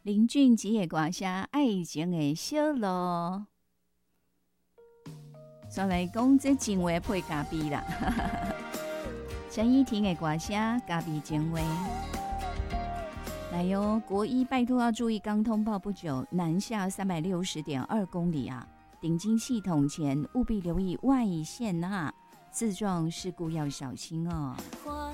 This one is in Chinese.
林俊杰的歌声《爱情的小路》，所以来讲这情话配咖啡啦。陈依婷的歌声咖啡情话。来哟，国一拜托要注意，刚通报不久，南下360.2公里啊，顶经系统前务必留意外线啊，自撞事故要小心哦。